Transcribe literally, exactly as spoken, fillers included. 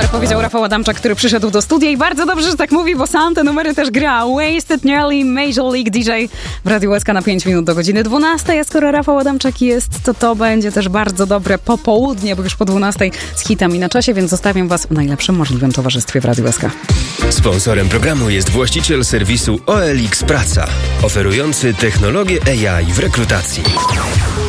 numer powiedział Rafał Adamczak, który przyszedł do studia i bardzo dobrze, że tak mówi, bo sam te numery też gra. Wasted Nearly Major League D J w Radiu U S K na pięć minut do godziny dwunastej, a skoro Rafał Adamczak jest, to to będzie też bardzo dobre popołudnie, bo już po dwunastej z hitami na czasie, więc zostawiam was w najlepszym możliwym towarzystwie w Radiu U S K. Sponsorem programu jest właściciel serwisu O L X Praca, oferujący technologię A I w rekrutacji.